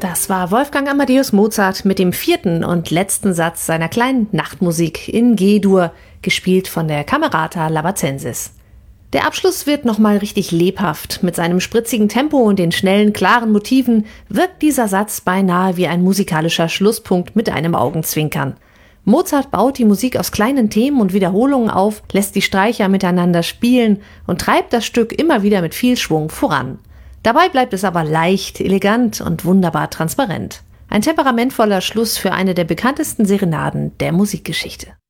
Das war Wolfgang Amadeus Mozart mit dem 4. und letzten Satz seiner kleinen Nachtmusik in G-Dur, gespielt von der Camerata Lavacensis. Der Abschluss wird nochmal richtig lebhaft. Mit seinem spritzigen Tempo und den schnellen, klaren Motiven wirkt dieser Satz beinahe wie ein musikalischer Schlusspunkt mit einem Augenzwinkern. Mozart baut die Musik aus kleinen Themen und Wiederholungen auf, lässt die Streicher miteinander spielen und treibt das Stück immer wieder mit viel Schwung voran. Dabei bleibt es aber leicht, elegant und wunderbar transparent. Ein temperamentvoller Schluss für eine der bekanntesten Serenaden der Musikgeschichte.